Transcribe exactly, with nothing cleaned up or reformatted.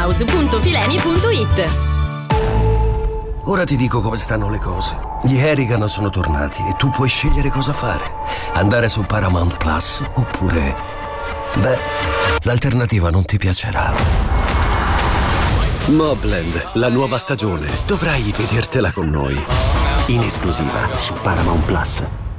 house punto fileni punto it. Ora ti dico come stanno le cose. Gli Harrigan sono tornati e tu puoi scegliere cosa fare. Andare su Paramount Plus oppure... beh, l'alternativa non ti piacerà. Mobland, la nuova stagione. Dovrai vedertela con noi. In esclusiva su Paramount Plus.